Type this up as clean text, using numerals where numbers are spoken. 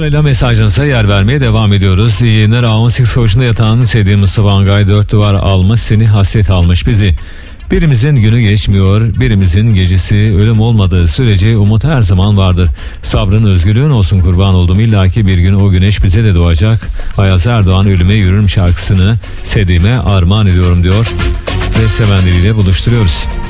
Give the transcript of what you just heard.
Sırayla mesajınıza yer vermeye devam ediyoruz. İyi yayınlar. A18 koğuşunda yatan sevdiğim Mustafa Angay, 4 duvar almış seni, hasret almış bizi. Birimizin günü geçmiyor, birimizin gecesi. Ölüm olmadığı sürece umut her zaman vardır. Sabrın, özgürlüğün olsun kurban oldum. İlla ki bir gün o güneş bize de doğacak. Ayaz Erdoğan Ölüme Yürürüm şarkısını sevdiğime armağan ediyorum diyor. Ve sevenleriyle buluşturuyoruz.